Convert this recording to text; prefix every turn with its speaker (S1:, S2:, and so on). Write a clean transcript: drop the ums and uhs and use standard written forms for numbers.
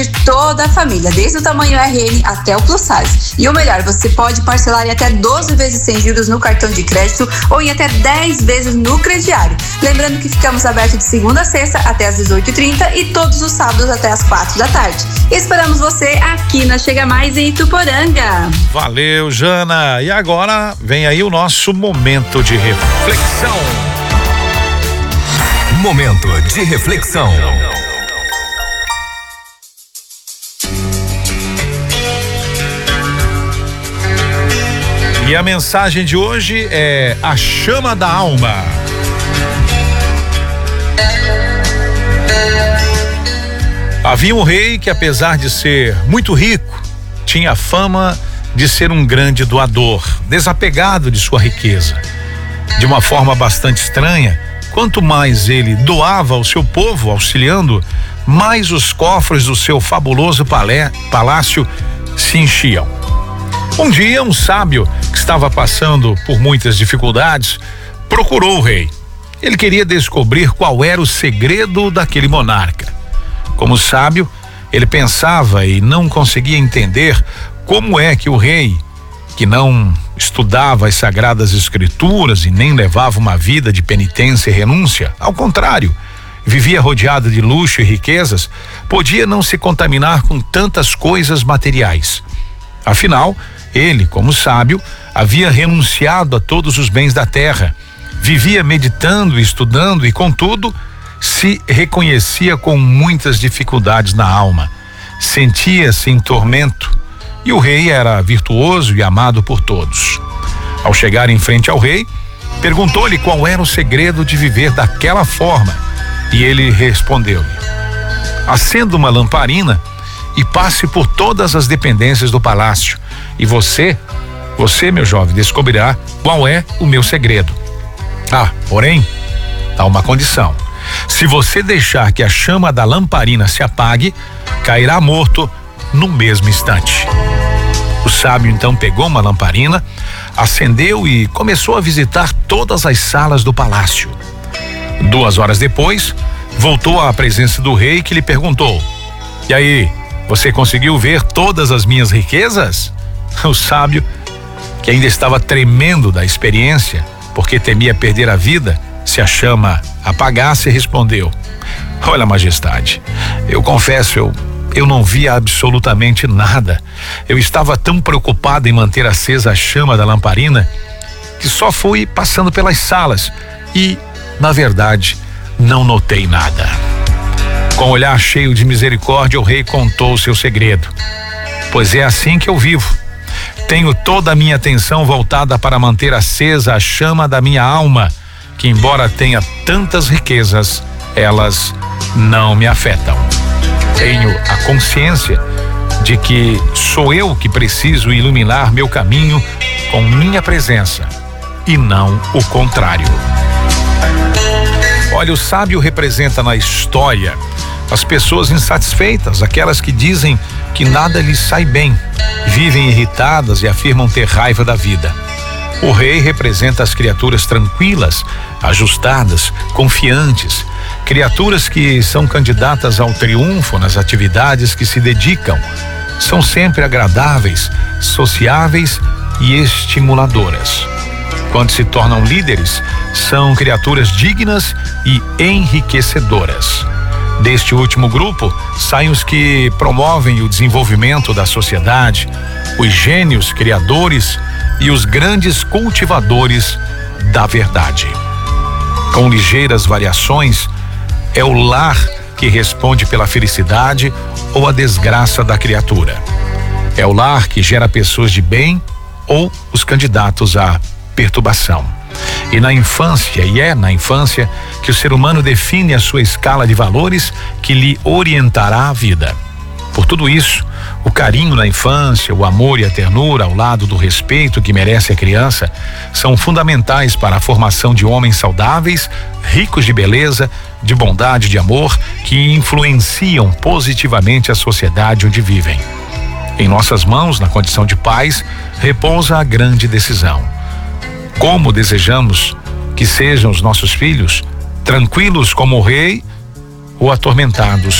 S1: toda a família, desde o tamanho RN até o plus size. E o melhor, você pode parcelar em até 12 vezes sem juros no cartão de crédito ou em até 10 vezes no crediário. Lembrando que ficamos abertos de segunda a sexta até às 18h30 e todos os sábados até às 4 da tarde. Esperamos você aqui na Chega Mais em Ituporanga.
S2: Valeu, Jana. E agora vem aí o nosso momento de reflexão.
S3: Momento de reflexão.
S2: E a mensagem de hoje é a chama da alma. Havia um rei que, apesar de ser muito rico, tinha fama de ser um grande doador, desapegado de sua riqueza. De uma forma bastante estranha, quanto mais ele doava ao seu povo, auxiliando, mais os cofres do seu fabuloso palácio se enchiam. Um dia, um sábio que estava passando por muitas dificuldades procurou o rei. Ele queria descobrir qual era o segredo daquele monarca. Como sábio, ele pensava e não conseguia entender como é que o rei, que não estudava as sagradas escrituras e nem levava uma vida de penitência e renúncia, ao contrário, vivia rodeado de luxo e riquezas, podia não se contaminar com tantas coisas materiais. Afinal, ele, como sábio, havia renunciado a todos os bens da terra, vivia meditando e estudando e, contudo, se reconhecia com muitas dificuldades na alma, sentia-se em tormento, e o rei era virtuoso e amado por todos. Ao chegar em frente ao rei, perguntou-lhe qual era o segredo de viver daquela forma, e ele respondeu-lhe: acenda uma lamparina e passe por todas as dependências do palácio, e você, meu jovem, descobrirá qual é o meu segredo. Porém, há uma condição: se você deixar que a chama da lamparina se apague, cairá morto no mesmo instante. O sábio então pegou uma lamparina, acendeu e começou a visitar todas as salas do palácio. 2 horas depois, voltou à presença do rei, que lhe perguntou: e aí, você conseguiu ver todas as minhas riquezas? O sábio, que ainda estava tremendo da experiência, porque temia perder a vida se a chama apagasse, respondeu: olha, majestade, eu confesso, eu não via absolutamente nada. Eu estava tão preocupado em manter acesa a chama da lamparina que só fui passando pelas salas e, na verdade, não notei nada. Com um olhar cheio de misericórdia, o rei contou o seu segredo. Pois é assim que eu vivo. Tenho toda a minha atenção voltada para manter acesa a chama da minha alma, que, embora tenha tantas riquezas, elas não me afetam. Tenho a consciência de que sou eu que preciso iluminar meu caminho com minha presença e não o contrário. Olha, o sábio representa na história as pessoas insatisfeitas, aquelas que dizem que nada lhes sai bem, vivem irritadas e afirmam ter raiva da vida. O rei representa as criaturas tranquilas, ajustadas, confiantes, criaturas que são candidatas ao triunfo nas atividades que se dedicam. São sempre agradáveis, sociáveis e estimuladoras. Quando se tornam líderes, são criaturas dignas e enriquecedoras. Deste último grupo, saem os que promovem o desenvolvimento da sociedade, os gênios criadores e os grandes cultivadores da verdade. Com ligeiras variações, é o lar que responde pela felicidade ou a desgraça da criatura. É o lar que gera pessoas de bem ou os candidatos à perturbação. E é na infância que o ser humano define a sua escala de valores que lhe orientará a vida. Por tudo isso, o carinho na infância, o amor e a ternura ao lado do respeito que merece a criança são fundamentais para a formação de homens saudáveis, ricos de beleza, de bondade, de amor, que influenciam positivamente a sociedade onde vivem. Em nossas mãos, na condição de pais, repousa a grande decisão. Como desejamos que sejam os nossos filhos, tranquilos como o rei ou atormentados